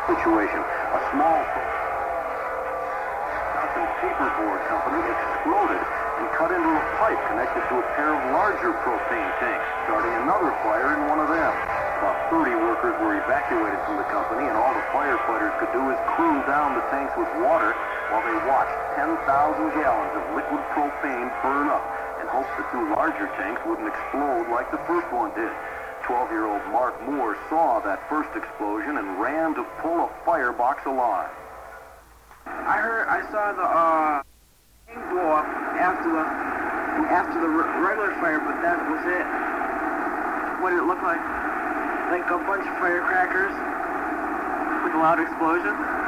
situation. A small paperboard company exploded and cut into a pipe connected to a pair of larger propane tanks, starting another fire in one of them. About 30 workers were evacuated from the company, and all the firefighters could do is cool down the tanks with water while they watched 10,000 gallons of liquid propane burn up and hoped the two larger tanks wouldn't explode like the first one did. 12-year-old Mark Moore saw that first explosion and ran to pull a firebox alarm. I saw the tank blow up after the regular fire, but that was it. What did it look like? Like a bunch of firecrackers with a loud explosion?